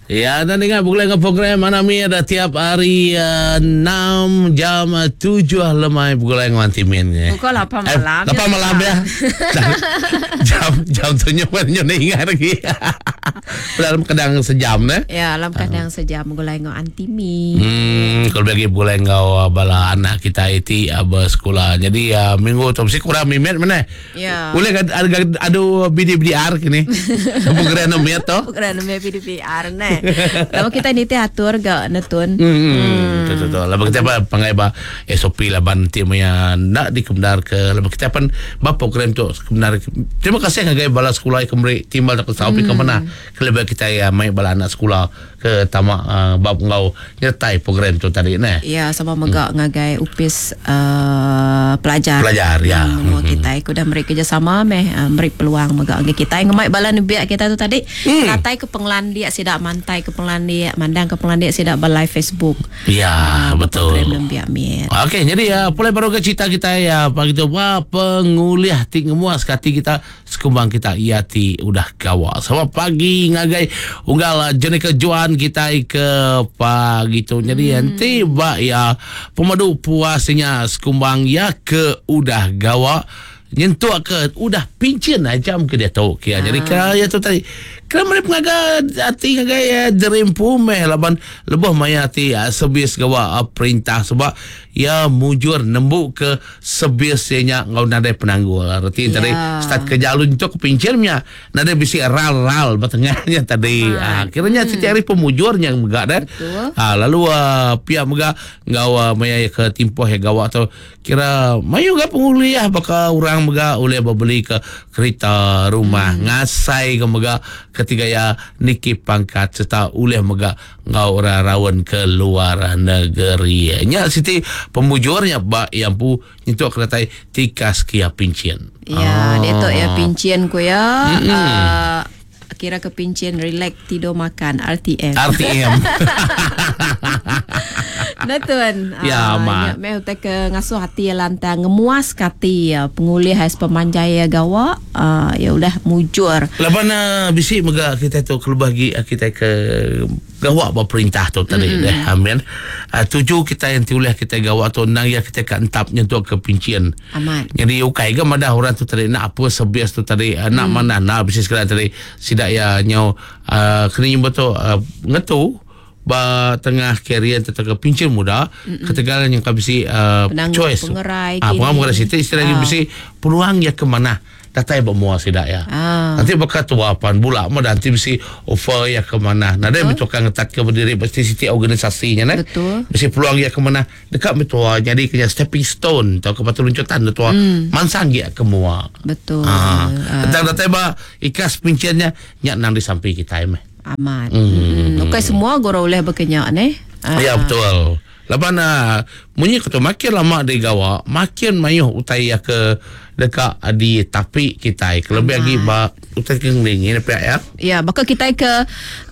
Ya, dan ingat boleh dengan program mana mi ada tiap hari 6 jam 7 lemai boleh dengan timin ni. Pukul 8 malam. 8 malam ya. jam tu nyoba ingat lagi. Dalam kadang sejam Ya, dalam kadang sejam boleh dengan antimi. Kalau bagi boleh dengan bala anak kita itu sekolah. Jadi minggu tu mesti kurang mimet mana. Ya. Boleh ada BDR kini. Program namanya tu. Program namanya BDR ni. Lama kita ni atur gak netun. Betul. Lama kita pangai SOP lah banti punya nak dikemdar ke. Lama kita pun program tu kemdar. Terima kasih ngagai bala sekolah kembali timbal tak tahu ke mana. Kalau kita mai bala anak sekolah ke tamak bab ngau nyertai program tu tadi nah. Ya, sama megak ngagai upis pelajar ya. Kita ikut dah mereka kerjasama beri peluang megak kita ngemai bala biak kita tu tadi. Natai ke Penglandia sidak mantai ke Penglandia mandang ke Penglandia sidak balai Facebook. Ya, betul. Program biak mir. Okey, jadi pulai baru ke cerita kita ya pagi tu penguliah ting muas kati kita sekumbang kita iati udah gawa. Sebab pagi ngagai unggal jenis kejuan kita ke pagi tu. Jadi nanti ya pemadu puasnya sekumbang ya ke udah gawa nyentuh ke udah pincin aja ke dia tahu kia. Jadi kaya tu tadi kerana mereka pengaga hati ngagai dream pumeh laban lebih maya hati sebis gawa perintah sebab ya mujur nembuk ke sebisnya ngau nadai penanggul arti tadi start ke jalun tu ke pincirnya nadai bisi ral batengahnya tadi kiranya setiap hari pemujurnya megak dah lalu pihak megak ngau maya ke timpoh ya gawa tu kira mayu ga penguliah baka orang megak oleh beli ke kereta rumah ngasai ke megak ketika ya niki pangkat serta oleh megak ngau orang rawan ke luar negeri nya siti pemujurnya ba yang pu nyentuh keratai tikas kia pincin. Ya, dia tu ya pincin ku ya. Kira ke pincin relax tidur makan RTM. Nah tuan. Ya mak. Mau tak ke ngasuh hati lantang ngemuas kati pengulih has pemanjaya gawa ya udah mujur. Laban bisi mega kita tu kelubah gi kita ke gawa ba perintah tu tadi amin. Tuju kita yang tiulah kita gawa tu nang ya kita ke entap nyentuh ke pincin. Aman. Jadi ukai ke madah orang tu tadi nak apa sebias tu tadi nak mana nak bisi sekali tadi sidak ya nyau kena betul ngetu ba tengah karier tetap pincin muda ketegalan yang kabisi choice pengerai pengerai situ istilah bisi peluang ya ke mana datai bermuas tidak ya nanti bakal tuapan bulan mau nanti bisi offer ya ke mana nada betul kan ngetat ke berdiri pasti siti organisasinya nah bisi peluang ya ke mana dekat betul jadi kena stepping stone atau ke batu luncutan betul mansang ya ke mua betul tentang datai ba ikas pincinnya nyak nang di samping kita aman. Okey semua gora oleh berkenyak ni. Ya betul. Laban munyi kata makin lama di gawa makin mayuh utai ke dekat di tapi kita lebih lagi ba utai kengling ni pihak ya. Ya bakal kita ke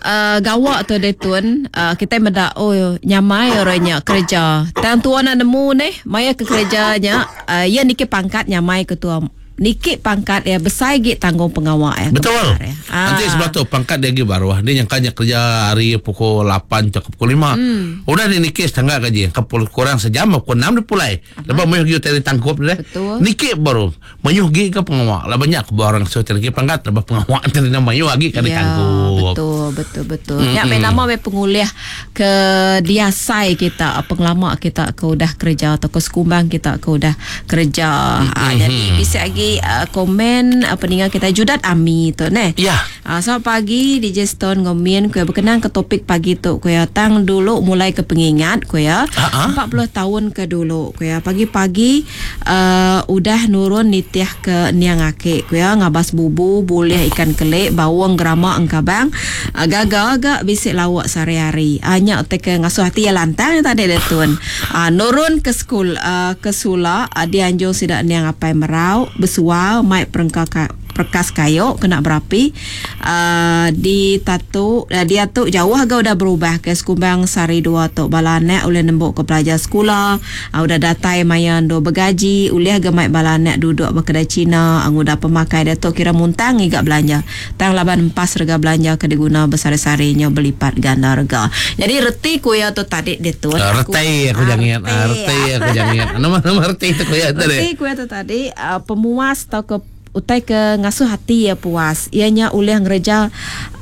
gawa tu detun kita meda nyamai orangnya kerja. Tang tuan nemu ni maya ke kerjanya ya niki pangkat nyamai ketua niki pangkat ya besar git tanggung pengawal ya. Betul. Nanti sebab tu pangkat dia lagi baru. Dia yang kanya kerja hari pukul 8 ke pukul 5. Udah dia niki setengah gaji. Kapul kurang sejam pukul 6 dia pulai. Lepas mayuh gi tadi tangkup dia. Niki baru. Mayuh gi ke pengawal. Lah banyak ke orang so lagi pangkat lepas pengawal tadi nama mayuh lagi kan ditangkup. Betul. Ya nama we penguliah ke diasai kita pengelama kita ke udah kerja atau ke sekumbang kita ke udah kerja. Jadi bisa lagi komen peningan kita Judat Ami tu ne. Ya. Selamat pagi DJ Stone ngomin ku berkenan ke topik pagi tu ku ya tang dulu mulai ke pengingat ku ya 40 tahun ke dulu ku ya pagi-pagi udah nurun nitiah ke niang ake ku ya ngabas bubu boleh ikan kelek bawang gerama engkabang gaga bisik lawak sehari-hari hanya ke ngasuh hati ya lantang tadi detun nurun ke school ke sula dianjur sidak niang apai merau besual mai perengka perkas kayu kena berapi di tatu dia tu jauh agak udah berubah ke Sekumbang Sari 2 tu balanek oleh nembok ke pelajar sekolah udah datai mayan do bergaji oleh agak mai balanek duduk berkedai Cina udah pemakai dia tu kira muntang igak belanja tang laban empas rega belanja ke diguna besar-sarinya berlipat ganda rega jadi reti ku ya tu tadi dia tu reti aku jangan nama reti itu ku ya tadi reti ku ya tu tadi pemuas atau ke utai ke ngasuh hati ya puas ianya oleh ngereja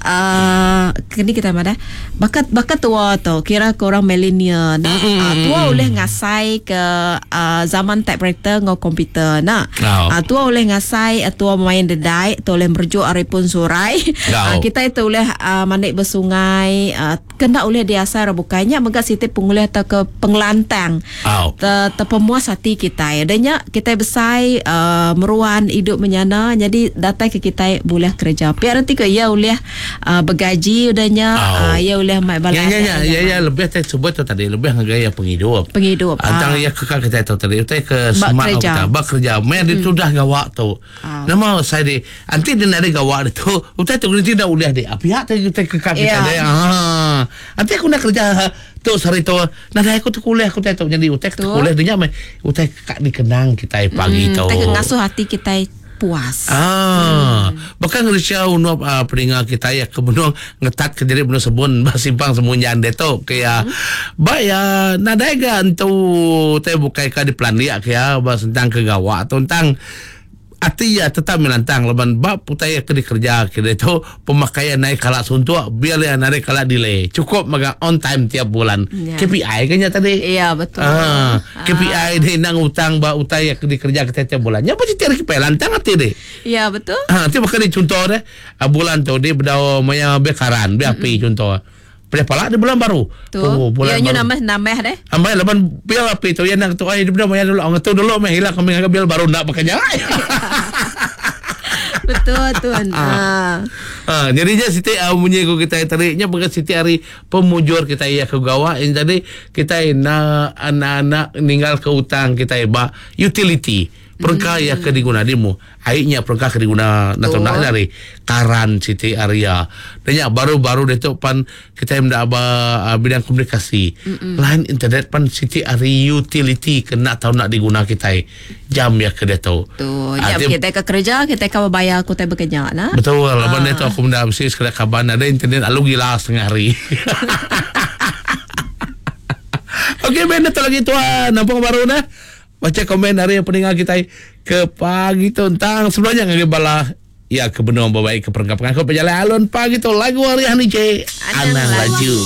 kini kita mana bakat tua tu kira ke orang milenial tua oleh ngasai ke zaman typewriter ngau komputer tua oleh ngasai tua main dedai tu oleh merjuk aripun surai kita itu oleh mandek bersungai kena oleh diasa bukannya mega siti pengulih atau ke pengelantang pemuas hati kita ya danya kita besai meruan hidup menyana jadi datang ke kita boleh kerja biar nanti ke ya oleh bergaji udahnya ya oleh mai balas ya lebih tak sebut tu tadi lebih ngagaya penghidup antara ya kekal kita tu tadi utai ke semak kita bekerja mai dia sudah gawak tu nama saya di anti dia ada gawak tu utai tu kita dah oleh di pihak kita kekal kita dia anti aku nak kerja tu sehari tu nak aku tu kuliah aku tu jadi utai tu kuliah dia mai utai kak dikenang kita pagi tu utai ngasuh hati kita puas. Bahkan Risha unup peringat kita ya kebenuang ngetat ke diri benuh sebun simpang semunyan deto kaya baya nadagan tu teh bukai ka di plan liak kaya tentang kegawa tentang ati ya tetap menantang leban bab putaya ke dikerja kira itu pemakaian naik kala suntuk biar ya naik kala delay cukup maga on time tiap bulan KPI kan ya tadi betul KPI dia nang utang ba utaya ke dikerja ke tiap bulannya apa cari KPI lantang ati deh betul nanti bakal contoh deh bulan tu dia berdau maya bekaran api contoh Pilih palak di bulan baru. Bulan baru. Nambah deh. Ambil laban bil api tu yang nak tu ai di bulan maya dulu. Angkat dulu meh hilang kami ngagak bil baru nak pakai jangan. Betul tuan. Jadinya Siti bunyi ko kita tariknya bagai Siti hari pemujur kita ya ke gawa yang jadi kita anak-anak ninggal ke utang kita ba utility perkah ya ke diguna dimu aiknya perkah ke diguna natuna dari karan Siti Arya dan baru-baru detok pan kita yang bidang komunikasi lain internet pan Siti Arya utility kena tahu nak diguna kita jam ya ke detok kita ke kerja kita ke bayar aku bekerja nah betul laban detok aku mendak mesti sekali kaban ada internet alu gila setengah hari. Okey ben tu lagi tuan nampak baru dah baca komen dari pendengar kita ke pagi tentang sebenarnya ngagi bala ya kebenuan baik ke perengkapan ke pejalan alun pagi tu lagu hari ni je anang laju